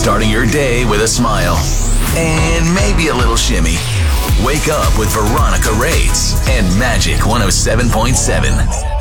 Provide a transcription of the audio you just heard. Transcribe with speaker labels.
Speaker 1: Starting your day with a smile and maybe a little shimmy. Wake up with Veronica Reyes and Magic 107.7.